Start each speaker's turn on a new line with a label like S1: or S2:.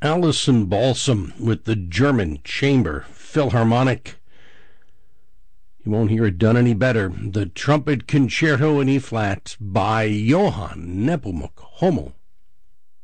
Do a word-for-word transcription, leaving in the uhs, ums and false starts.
S1: Alison Balsam with the German Chamber Philharmonic. You won't hear it done any better. The Trumpet Concerto in E-flat by Johann Nepomuk Hummel.